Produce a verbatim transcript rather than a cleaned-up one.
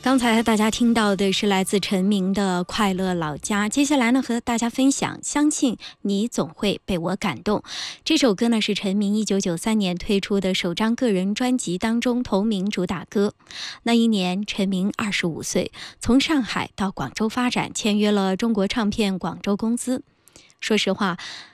刚才大家听到的是来自陈明的《快乐老家》，接下来呢和大家分享相信你总会被我感动。这首歌呢是陈明一九九三年推出的首张个人专辑当中同名主打歌。那一年陈明二十五岁，从上海到广州发展，签约了中国唱片广州公司。说实话，